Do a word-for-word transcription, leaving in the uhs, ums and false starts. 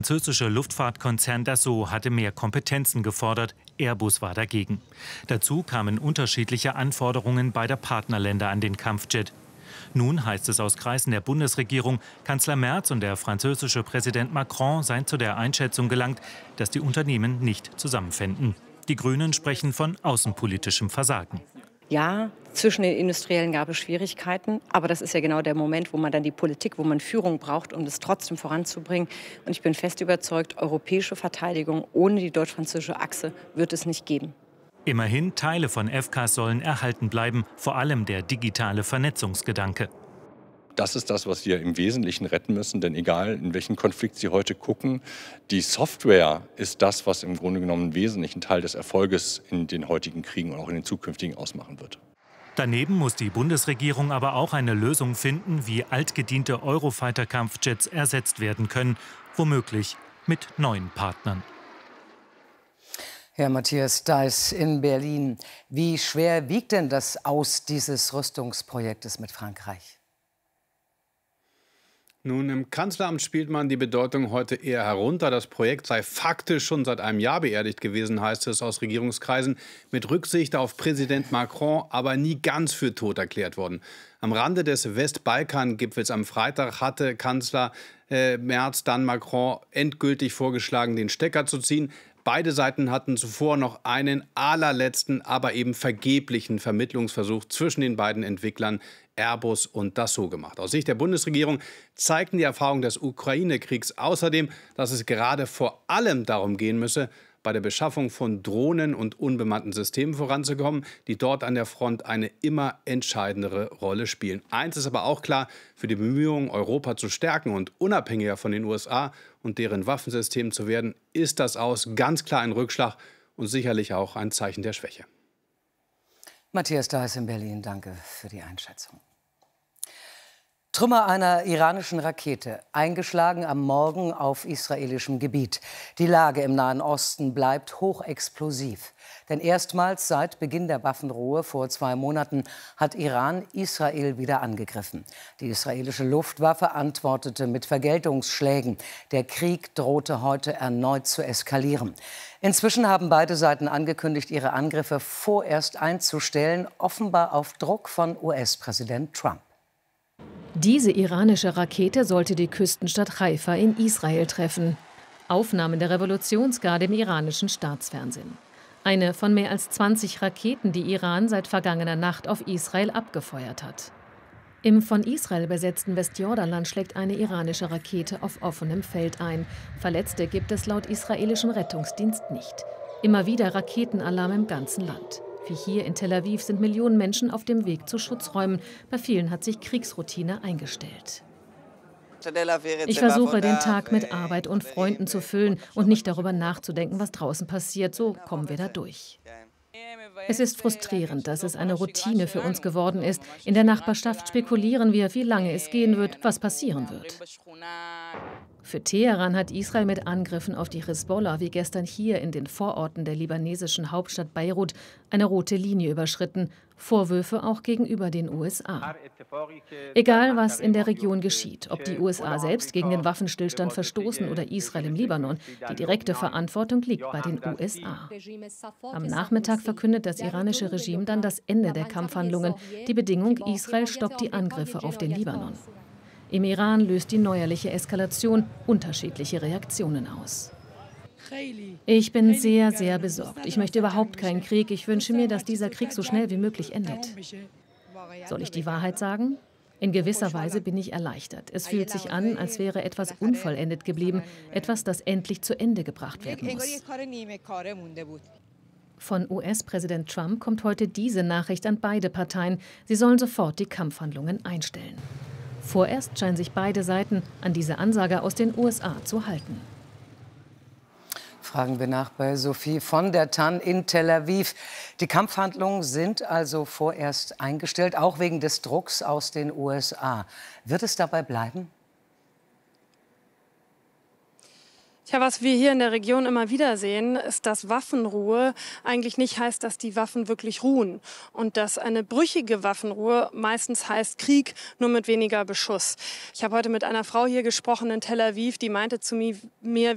Der französische Luftfahrtkonzern Dassault hatte mehr Kompetenzen gefordert. Airbus war dagegen. Dazu kamen unterschiedliche Anforderungen beider Partnerländer an den Kampfjet. Nun heißt es aus Kreisen der Bundesregierung, Kanzler Merz und der französische Präsident Macron seien zu der Einschätzung gelangt, dass die Unternehmen nicht zusammenfänden. Die Grünen sprechen von außenpolitischem Versagen. Ja, zwischen den Industriellen gab es Schwierigkeiten, aber das ist ja genau der Moment, wo man dann die Politik, wo man Führung braucht, um das trotzdem voranzubringen. Und ich bin fest überzeugt, europäische Verteidigung ohne die deutsch-französische Achse wird es nicht geben. Immerhin, Teile von F C A S sollen erhalten bleiben, vor allem der digitale Vernetzungsgedanke. Das ist das, was wir im Wesentlichen retten müssen, denn egal, in welchen Konflikt Sie heute gucken, die Software ist das, was im Grunde genommen einen wesentlichen Teil des Erfolges in den heutigen Kriegen und auch in den zukünftigen ausmachen wird. Daneben muss die Bundesregierung aber auch eine Lösung finden, wie altgediente Eurofighter-Kampfjets ersetzt werden können, womöglich mit neuen Partnern. Herr Matthias Deiß in Berlin. Wie schwer wiegt denn das Aus dieses Rüstungsprojektes mit Frankreich? Nun, im Kanzleramt spielt man die Bedeutung heute eher herunter. Das Projekt sei faktisch schon seit einem Jahr beerdigt gewesen, heißt es aus Regierungskreisen, mit Rücksicht auf Präsident Macron, aber nie ganz für tot erklärt worden. Am Rande des Westbalkan-Gipfels am Freitag hatte Kanzler äh, Merz dann Macron endgültig vorgeschlagen, den Stecker zu ziehen. Beide Seiten hatten zuvor noch einen allerletzten, aber eben vergeblichen Vermittlungsversuch zwischen den beiden Entwicklern Airbus und Dassault gemacht. Aus Sicht der Bundesregierung zeigten die Erfahrungen des Ukraine-Kriegs außerdem, dass es gerade vor allem darum gehen müsse, bei der Beschaffung von Drohnen und unbemannten Systemen voranzukommen, die dort an der Front eine immer entscheidendere Rolle spielen. Eins ist aber auch klar: Für die Bemühungen, Europa zu stärken und unabhängiger von den U S A und deren Waffensystemen zu werden, ist das Aus ganz klar ein Rückschlag und sicherlich auch ein Zeichen der Schwäche. Matthias Deiß in Berlin, danke für die Einschätzung. Trümmer einer iranischen Rakete, eingeschlagen am Morgen auf israelischem Gebiet. Die Lage im Nahen Osten bleibt hochexplosiv. Denn erstmals seit Beginn der Waffenruhe vor zwei Monaten hat Iran Israel wieder angegriffen. Die israelische Luftwaffe antwortete mit Vergeltungsschlägen. Der Krieg drohte heute erneut zu eskalieren. Inzwischen haben beide Seiten angekündigt, ihre Angriffe vorerst einzustellen, offenbar auf Druck von U S-Präsident Trump. Diese iranische Rakete sollte die Küstenstadt Haifa in Israel treffen. Aufnahmen der Revolutionsgarde im iranischen Staatsfernsehen. Eine von mehr als zwanzig Raketen, die Iran seit vergangener Nacht auf Israel abgefeuert hat. Im von Israel besetzten Westjordanland schlägt eine iranische Rakete auf offenem Feld ein. Verletzte gibt es laut israelischem Rettungsdienst nicht. Immer wieder Raketenalarm im ganzen Land. Wie hier in Tel Aviv sind Millionen Menschen auf dem Weg zu Schutzräumen. Bei vielen hat sich Kriegsroutine eingestellt. Ich versuche, den Tag mit Arbeit und Freunden zu füllen und nicht darüber nachzudenken, was draußen passiert. So kommen wir da durch. Es ist frustrierend, dass es eine Routine für uns geworden ist. In der Nachbarschaft spekulieren wir, wie lange es gehen wird, was passieren wird. Für Teheran hat Israel mit Angriffen auf die Hisbollah wie gestern hier in den Vororten der libanesischen Hauptstadt Beirut eine rote Linie überschritten. Vorwürfe auch gegenüber den U S A. Egal, was in der Region geschieht, ob die U S A selbst gegen den Waffenstillstand verstoßen oder Israel im Libanon, die direkte Verantwortung liegt bei den U S A. Am Nachmittag verkündet das iranische Regime dann das Ende der Kampfhandlungen. Die Bedingung: Israel stoppt die Angriffe auf den Libanon. Im Iran löst die neuerliche Eskalation unterschiedliche Reaktionen aus. Ich bin sehr, sehr besorgt. Ich möchte überhaupt keinen Krieg. Ich wünsche mir, dass dieser Krieg so schnell wie möglich endet. Soll ich die Wahrheit sagen? In gewisser Weise bin ich erleichtert. Es fühlt sich an, als wäre etwas unvollendet geblieben, etwas, das endlich zu Ende gebracht werden muss. Von U S-Präsident Trump kommt heute diese Nachricht an beide Parteien. Sie sollen sofort die Kampfhandlungen einstellen. Vorerst scheinen sich beide Seiten an diese Ansage aus den U S A zu halten. Fragen wir nach bei Sophie von der Tann in Tel Aviv. Die Kampfhandlungen sind also vorerst eingestellt, auch wegen des Drucks aus den U S A. Wird es dabei bleiben? Ja, was wir hier in der Region immer wieder sehen, ist, dass Waffenruhe eigentlich nicht heißt, dass die Waffen wirklich ruhen. Und dass eine brüchige Waffenruhe meistens heißt Krieg, nur mit weniger Beschuss. Ich habe heute mit einer Frau hier gesprochen in Tel Aviv, die meinte zu mir,